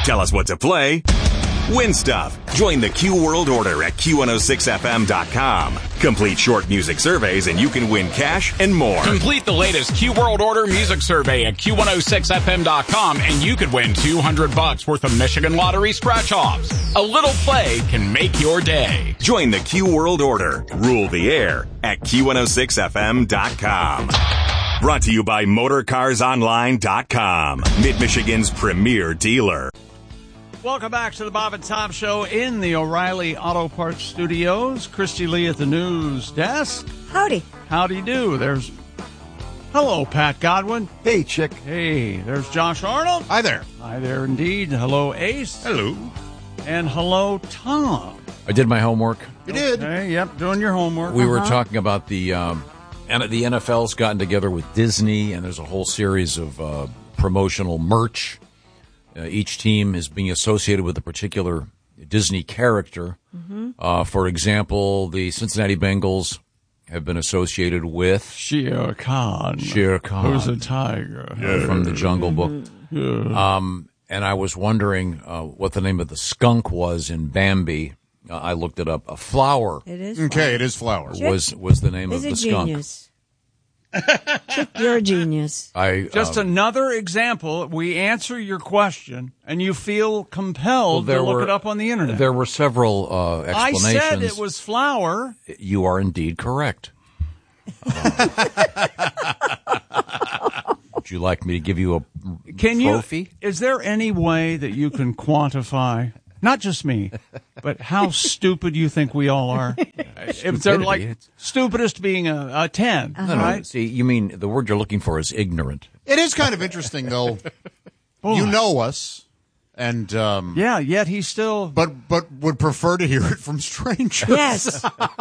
Tell us what to play. Win stuff. Join the Q World Order at Q106FM.com. Complete short music surveys and you can win cash and more. Complete the latest Q World Order music survey at Q106FM.com and you could win $200 worth of Michigan Lottery scratch-offs. A little play can make your day. Join the Q World Order. Rule the air at Q106FM.com. Brought to you by MotorCarsOnline.com, Mid-Michigan's premier dealer. Welcome back to the Bob and Tom Show in the O'Reilly Auto Parts Studios. Christy Lee at the news desk. Howdy. Howdy do. Hello, Pat Godwin. Hey, Chick. Hey, there's Josh Arnold. Hi there. Hi there indeed. Hello, Ace. Hello. And hello, Tom. I did my homework. You did. Okay, yep, doing your homework. We were talking about the NFL's gotten together with Disney, and there's a whole series of promotional merch. Each team is being associated with a particular Disney character. Mm-hmm. For example, the Cincinnati Bengals have been associated with Shere Khan. Shere Khan. Who's a tiger. From the Jungle Book. Yeah. And I was wondering what the name of the skunk was in Bambi. I looked it up. A flower. It is. Okay, it is flower. Was the name of the skunk. Genius. Chick, you're a genius. Just another example. We answer your question, and you feel compelled to look it up on the internet. There were several explanations. I said it was flower. You are indeed correct. Would you like me to give you a trophy? Is there any way that you can quantify, not just me, but how stupid you think we all are? If they're like stupidest being a 10, right? See, you mean the word you're looking for is ignorant. It is kind of interesting, though. You know us, and yet he still, but would prefer to hear it from strangers. Yes.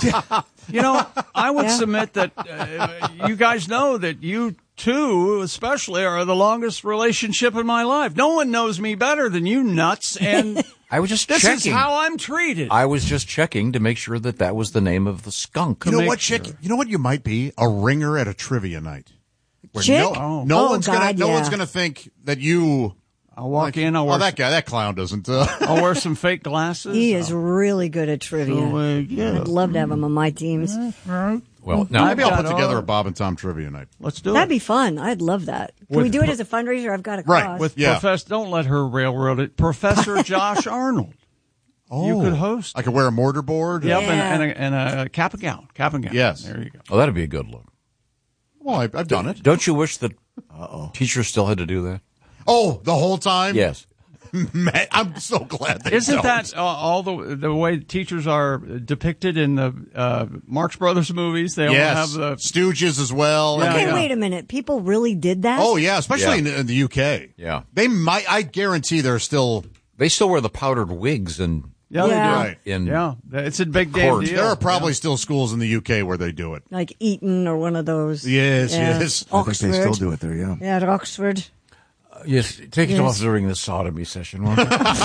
You know, I would submit that you guys know that you two, especially, are the longest relationship in my life. No one knows me better than you nuts, and I was just this checking. is how I'm treated. I was just checking to make sure that was the name of the skunk. You know what, Chick? You know what you might be? A ringer at a trivia night. Where Chick? No one's gonna think that you. I'll walk in. I'll wear that clown doesn't. I'll wear some fake glasses. He is really good at trivia. I'd love to have him on my teams. Well, now maybe I'll put together a Bob and Tom trivia night. Let's do it. That'd be fun. I'd love that. Can we do it as a fundraiser? I've got a cause. With Professor. Don't let her railroad it. Professor Josh Arnold. Oh, you could host. I could wear a mortarboard. Yep, and a cap and gown. Cap and gown. Yes. There you go. Oh, that'd be a good look. Well, I've done it. Don't you wish that teachers still had to do that? Oh, the whole time? Yes. Man, I'm so glad they Isn't don't. that all the way teachers are depicted in the Marx Brothers movies? They all have the Stooges as well. Okay, wait a minute. People really did that? Oh, yeah, especially in the UK. Yeah. They might, I guarantee they still wear the powdered wigs and they do. Right. It's a big damn deal. There are probably still schools in the UK where they do it. Like Eton or one of those. Yes. Oxford. I think they still do it there, yeah. Yeah, at Oxford. Yes, take it off during the sodomy session, won't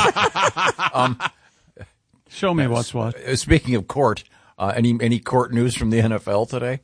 you? Show me what's what. Speaking of court, any court news from the NFL today?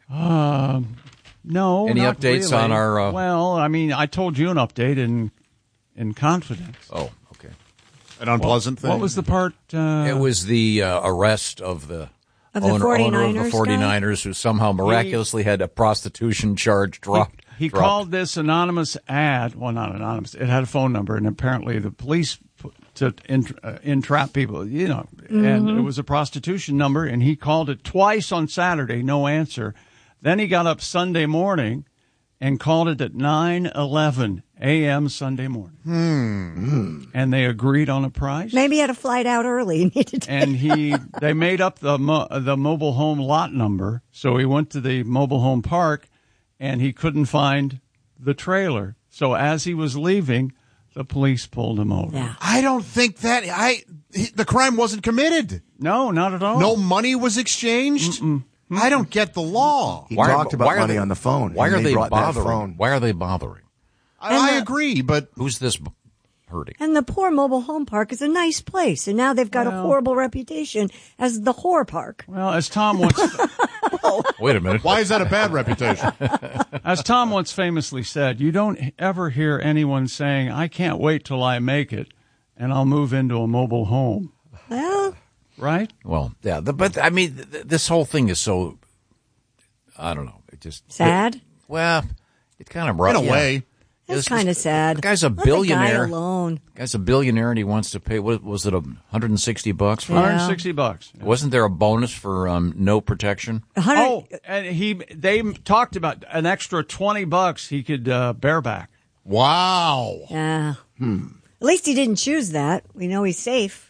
No. Any not updates really. on our? Well, I mean, I told you an update in confidence. Oh, okay. An unpleasant thing. What was the part? It was the arrest of the owner of the 49ers who somehow miraculously had a prostitution charge dropped. He called this anonymous ad. Well, not anonymous. It had a phone number, and apparently the police to entrap people, and it was a prostitution number, and he called it twice on Saturday, no answer. Then he got up Sunday morning and called it at 9:11 a.m. Sunday morning. And they agreed on a price. Maybe he had a flight out early. And they made up the mobile home lot number, so he went to the mobile home park, and he couldn't find the trailer. So as he was leaving, the police pulled him over. Yeah. I don't think the crime wasn't committed. No, not at all. No money was exchanged. I don't get the law. He talked about money on the phone. Why are they brought that bothering? phone. Why are they bothering? I agree, but Who's this hurting? And the poor mobile home park is a nice place, and now they've got a horrible reputation as the whore park. Well, as Tom once Wait a minute. why is that a bad reputation? As Tom once famously said, you don't ever hear anyone saying, "I can't wait till I make it," and I'll move into a mobile home. Well, Right? Well, yeah, but I mean, this whole thing is so, I don't know, it just sad. Well, it's kind of rough. In a way. It's kind of sad. The guy's a Let billionaire. The guy alone. Guy's a billionaire, and he wants to pay. What was it? $160 for? Yeah. $160. Wasn't there a bonus for no protection? Oh, and they talked about an extra $20 he could bareback. Wow. Yeah. At least he didn't choose that. We know he's safe.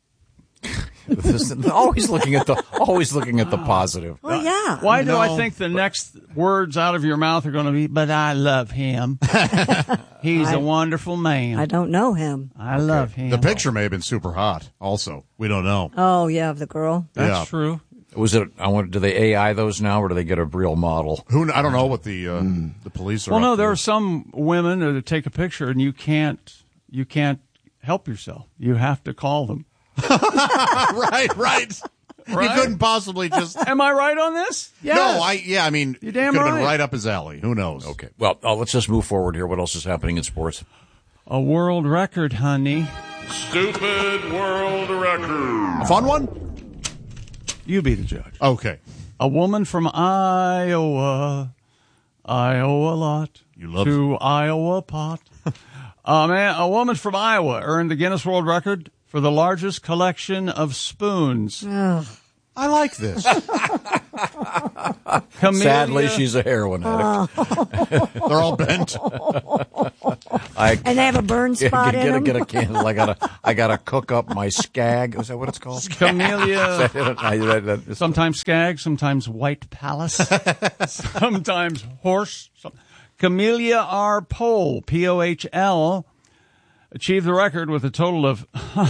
always looking at the positive. Well, yeah. Why do I think the next words out of your mouth are going to be, but I love him. He's a wonderful man. I don't know him. I love him. The picture may have been super hot also. We don't know. Oh, yeah, of the girl. That's Yeah. true. Was it? Do they AI those now, or do they get a real model? I don't know what the police are Well, up no, to. there are some women that take a picture and you can't help yourself. You have to call them. Right. You couldn't possibly just... Am I right on this? Yes. No, I mean, You're it damn could have been right. right up his alley. Who knows? Okay. Well, let's just move forward here. What else is happening in sports? A world record, honey. Stupid world record. A fun one? You be the judge. Okay. A woman from Iowa lot. You love to Iowa pot. A woman from Iowa earned the Guinness World Record for the largest collection of spoons. I like this. Sadly, she's a heroin addict. They're all bent. And they have a burn spot in them. Get a candle. I gotta cook up my skag. Is that what it's called? Camellia. Sometimes Sometimes skag, sometimes white palace, sometimes horse. Camellia R. Pohl, Pohl, achieved the record with a total of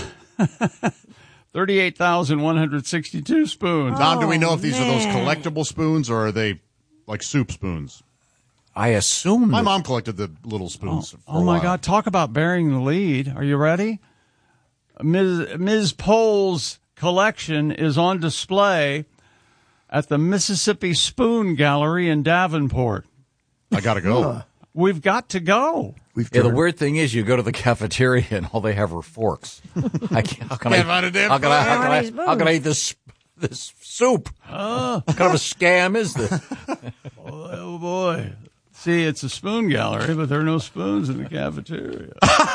38,162 spoons. Don, do we know if these are those man. collectible spoons or are they like soup spoons? I assume My mom collected the little spoons. for a Oh my while. God! Talk about bearing the lead. Are you ready? Ms. Pohl's collection is on display at the Mississippi Spoon Gallery in Davenport. I gotta go. We've got to go. Yeah, the weird thing is, you go to the cafeteria and all they have are forks. How can I eat this soup? What kind of a scam is this? Oh boy! See, it's a spoon gallery, but there are no spoons in the cafeteria.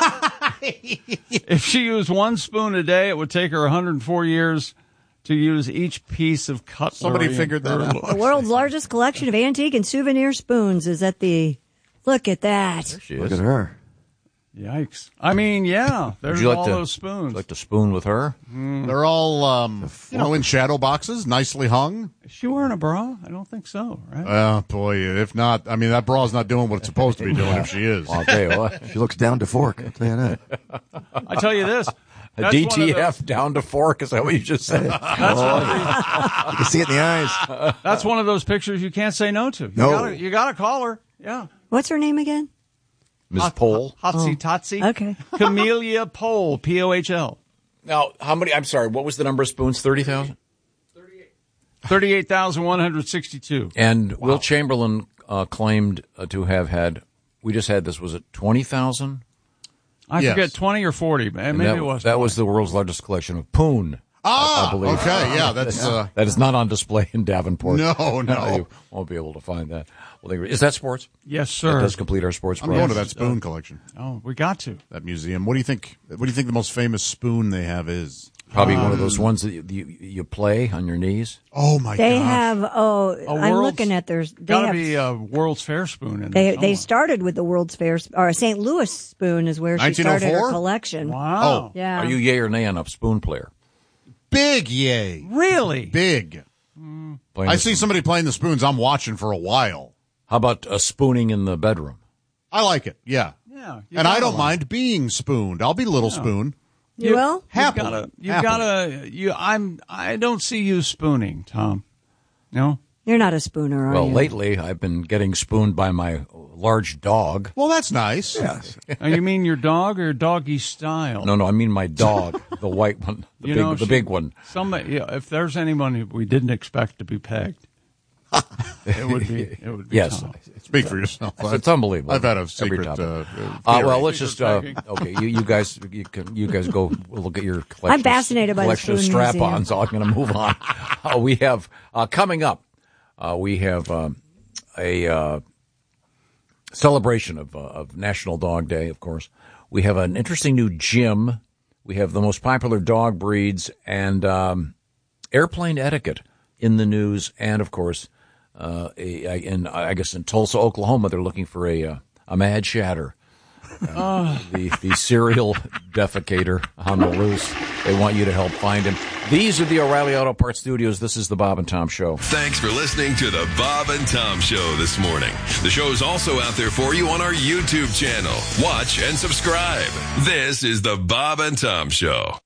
If she used one spoon a day, it would take her 104 years to use each piece of cutlery. Somebody figured that out. The world's largest collection of antique and souvenir spoons is at the... Look at that. She Look is. at her. Yikes! I mean, yeah, there's all those spoons. Would you like to spoon with her? They're all, in shadow boxes, nicely hung. Is she wearing a bra? I don't think so, right? Boy, if not, I mean, that bra's not doing what it's supposed to be doing if she is. Well, I'll tell you what. She looks down to fork. I'll tell you that. I tell you this. A that's one of DTF down to fork, is that what you just said? You can see it in the eyes. That's one of those pictures you can't say no to. No. You gotta call her. Yeah. What's her name again? Ms. Pohl. Hotsy Totsy. Okay. Camellia Pohl, Pohl. Now, how many, I'm sorry, what was the number of spoons? 30,000? 38,162. And Will Chamberlain claimed to have had, we just had this, was it 20,000? I Yes. forget 20 or 40, man. Maybe that, it was. that was the world's largest collection of poon. I believe. Okay, yeah, that's, That is not on display in Davenport. No. You won't be able to find that. Well, is that sports? Yes, That sir. does complete our sports I'm going to program. that spoon collection, Oh, we got to. that museum. What do you think the most famous spoon they have is? Probably one of those ones that you play on your knees. Oh my They gosh. have, I'm world's- looking at theirs. They Gotta have, be a World's Fair spoon in they there. somewhere. started with the World's Fair, or St. Louis spoon is where she started her 1904? collection. Wow. Oh. Yeah. Are you yay or nay on a spoon player? Big yay. Really? Big. Playing I the see somebody playing the spoons. I'm watching for a while. How about spooning in the bedroom? I like it. Yeah. Yeah. And I don't mind being spooned. I'll be little spoon. You will? Happily. I don't see you spooning, Tom. No? You're not a spooner, are Well, you? lately I've been getting spooned by my large dog. Well, that's nice. Yes. You mean your dog or doggy style? No, I mean my dog, the white one, the big one. Somebody, if there's anyone we didn't expect to be pegged, It would be yes. Tom. Speak for yourself. It's unbelievable. I've had a secret. Well, let's just okay. You guys go look at your collection. I'm fascinated by the collection of spoon strap-ons. I'm going to move on. We have coming up. We have a celebration of National Dog Day. Of course, we have an interesting new gym. We have the most popular dog breeds and airplane etiquette in the news, and of course. I guess in Tulsa, Oklahoma, they're looking for a Mad Shatter, the serial defecator on the loose. They want you to help find him. These are the O'Reilly Auto Parts Studios. This is the Bob and Tom Show. Thanks for listening to the Bob and Tom Show this morning. The show is also out there for you on our YouTube channel. Watch and subscribe. This is the Bob and Tom Show.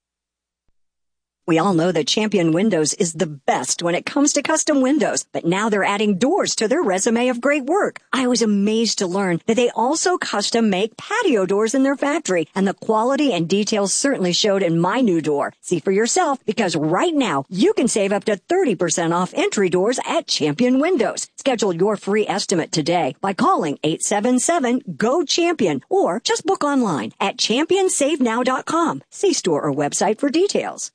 We all know that Champion Windows is the best when it comes to custom windows, but now they're adding doors to their resume of great work. I was amazed to learn that they also custom make patio doors in their factory, and the quality and details certainly showed in my new door. See for yourself, because right now you can save up to 30% off entry doors at Champion Windows. Schedule your free estimate today by calling 877-GO-CHAMPION or just book online at championsavenow.com. See store or website for details.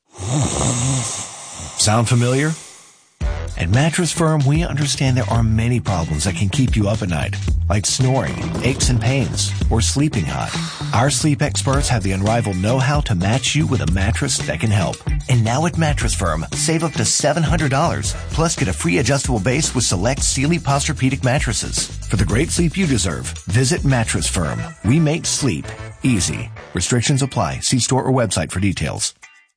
Sound familiar? At Mattress Firm, we understand there are many problems that can keep you up at night, like snoring, aches and pains, or sleeping hot. Our sleep experts have the unrivaled know-how to match you with a mattress that can help. And now at Mattress Firm, save up to $700, plus get a free adjustable base with select Sealy Posturepedic mattresses. For the great sleep you deserve, visit Mattress Firm. We make sleep easy. Restrictions apply. See store or website for details.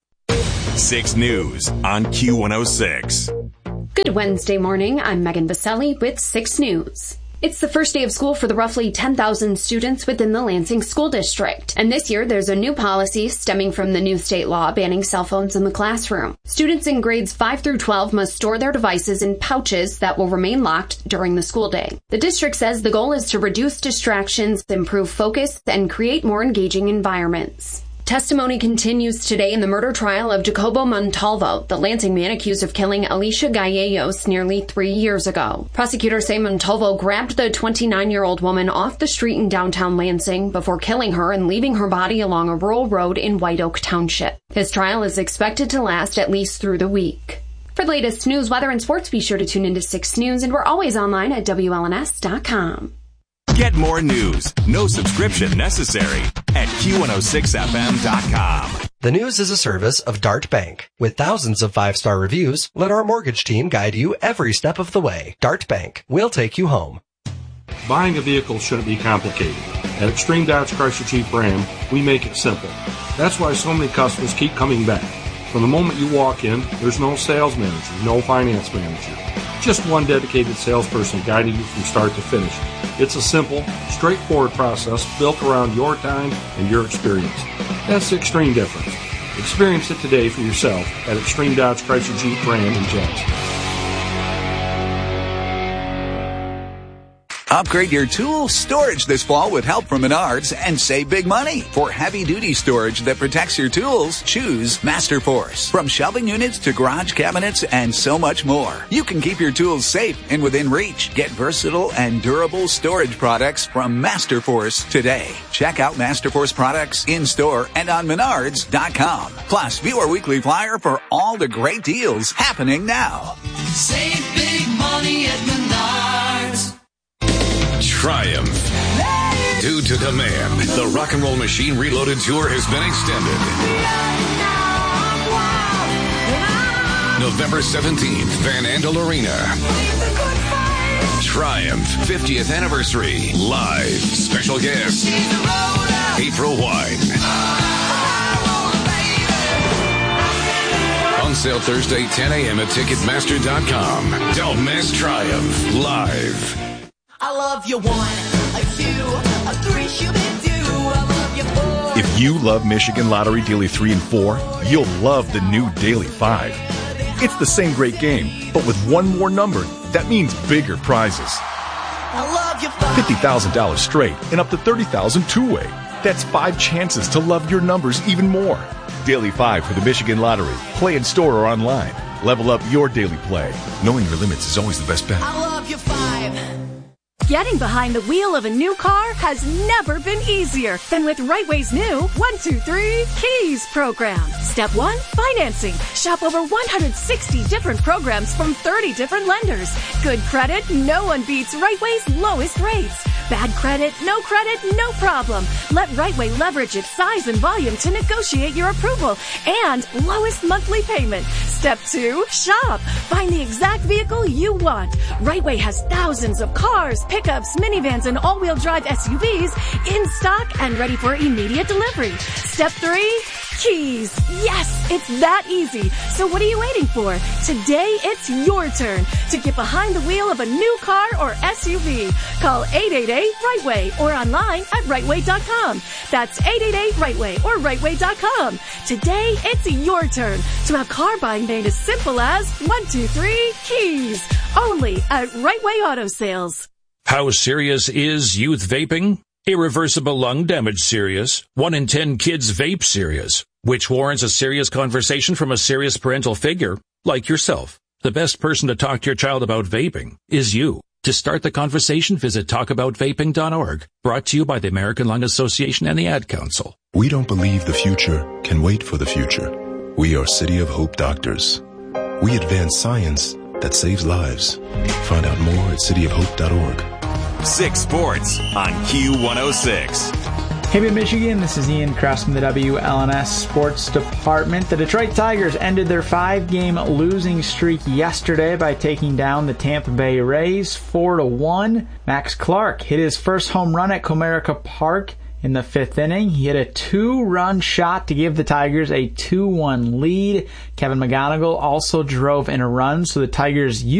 6 News on Q106. Good Wednesday morning. I'm Megan Baselli with 6 News. It's the first day of school for the roughly 10,000 students within the Lansing School District. And this year, there's a new policy stemming from the new state law banning cell phones in the classroom. Students in grades 5 through 12 must store their devices in pouches that will remain locked during the school day. The district says the goal is to reduce distractions, improve focus, and create more engaging environments. Testimony continues today in the murder trial of Jacobo Montalvo, the Lansing man accused of killing Alicia Gallegos nearly 3 years ago. Prosecutors say Montalvo grabbed the 29-year-old woman off the street in downtown Lansing before killing her and leaving her body along a rural road in White Oak Township. His trial is expected to last at least through the week. For the latest news, weather, and sports, be sure to tune into 6 News, and we're always online at WLNS.com. Get more news, no subscription necessary at Q106FM.com. The News is a service of Dart Bank. With thousands of 5-star reviews, let our mortgage team guide you every step of the way. Dart Bank. We'll take you home. Buying a vehicle shouldn't be complicated. At Extreme Dodge Chrysler Jeep Ram, we make it simple. That's why so many customers keep coming back. From the moment you walk in, there's no sales manager, no finance manager. Just one dedicated salesperson guiding you from start to finish. It's a simple, straightforward process built around your time and your experience. That's the extreme difference. Experience it today for yourself at Extreme Dodge Chrysler Jeep Ram in Jackson. Upgrade your tool storage this fall with help from Menards and save big money. For heavy-duty storage that protects your tools, choose Masterforce. From shelving units to garage cabinets and so much more. You can keep your tools safe and within reach. Get versatile and durable storage products from Masterforce today. Check out Masterforce products in-store and on Menards.com. Plus, view our weekly flyer for all the great deals happening now. Save big money at Menards. Triumph. Due to demand, the Rock and Roll Machine Reloaded Tour has been extended. November 17th, Van Andel Arena. Triumph 50th Anniversary. Live. Special guest, April Wine. On sale Thursday, 10 a.m. at Ticketmaster.com. Don't miss Triumph. Live. I love you 1, a 2, a 3, shoo-be-doo. I love you 4. If you love Michigan Lottery Daily 3 and 4, you'll love the new Daily 5. It's the same great game, but with one more number, that means bigger prizes. I love you 5. $50,000 straight and up to $30,000 two-way. That's 5 chances to love your numbers even more. Daily 5 for the Michigan Lottery. Play in store or online. Level up your daily play. Knowing your limits is always the best bet. I love you 5. Getting behind the wheel of a new car has never been easier than with Rightway's new 1-2-3 Keys program. Step 1, financing. Shop over 160 different programs from 30 different lenders. Good credit, no one beats Rightway's lowest rates. Bad credit, no problem. Let Rightway leverage its size and volume to negotiate your approval and lowest monthly payment. Step 2, shop. Find the exact vehicle you want. Rightway has thousands of cars, pickups, minivans, and all-wheel drive SUVs in stock and ready for immediate delivery. Step 3, Keys. Yes, it's that easy. So what are you waiting for? Today, it's your turn to get behind the wheel of a new car or SUV. Call 888-RIGHTWAY or online at rightway.com. That's 888-RIGHTWAY or rightway.com. Today, it's your turn to have car buying made as simple as 1-2-3 Keys. Only at Rightway Auto Sales. How serious is youth vaping? Irreversible lung damage serious. 1 in 10 kids vape serious, which warrants a serious conversation from a serious parental figure like yourself. The best person to talk to your child about vaping is you. To start the conversation, visit talkaboutvaping.org. Brought to you by the American Lung Association and the Ad Council. We don't believe the future can wait for the future. We are City of Hope doctors. We advance science that saves lives. Find out more at cityofhope.org. 6 Sports on Q106. Hey, Michigan, this is Ian Krause from the WLNS Sports Department. The Detroit Tigers ended their 5-game losing streak yesterday by taking down the Tampa Bay Rays 4-1. Max Clark hit his first home run at Comerica Park in the 5th inning. He hit a 2-run shot to give the Tigers a 2-1 lead. Kevin McGonigal also drove in a run, so the Tigers